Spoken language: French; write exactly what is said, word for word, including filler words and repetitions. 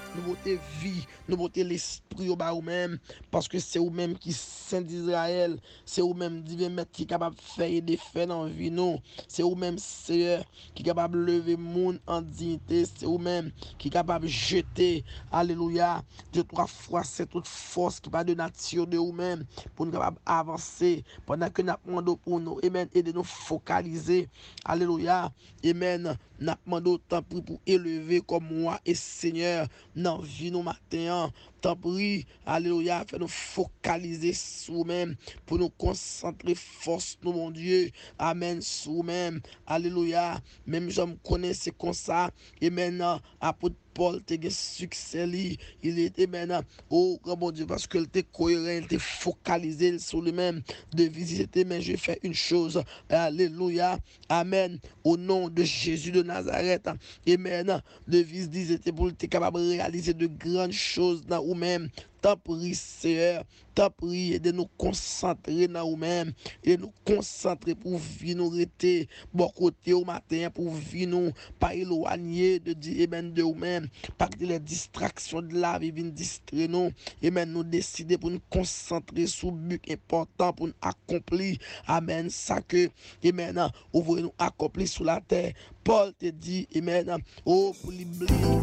nous porter vie, nous porter l'esprit au bas ou même, parce que c'est ou même qui Saint d'Israël, c'est ou même divin maître qui est capable de faire des faits dans la vie nous, c'est ou même Seigneur qui est capable de lever monde en dignité, c'est ou même qui est capable de jeter, alléluia, deux trois fois c'est toute force qui pas de nature de ou même pour nous capable avancer pendant que nous demandons pour nous, amen, et de nous focaliser, alléluia, amen, nous demandons tant pour pour élever comme moi et Seigneur dans la vie nous matin, tant prie, alléluia, fait nous focaliser sur nous-mêmes pour nous concentrer force nous mon Dieu, amen, sur nous-mêmes, alléluia, même je me connais c'est comme ça, et maintenant apôtre Paul te gen succès li, il était maintenant oh mon Dieu parce que il était cohérent, il était focalisé sur lui-même de visiter, mais je fais une chose, alléluia, amen, au nom de Jésus de Nazareth, amen, de visiter pour être capable de réaliser de grandes choses dans vous-même. T'as pris, Seigneur, t'as pris de nous concentrer dans nous-mêmes, et de nous concentrer pour vivre nous rester bon côté au matin, pour vivre nous pas éloigner de Dieu, de nous-mêmes, pas que les distractions de la vie viennent distraire nous, et même nous décider pour nous concentrer sur le but important pour nous accomplir, amen, ça que, et maintenant, ouvrez nous accomplir sur la terre. Paul te dit, amen, oh, pour l'oublier.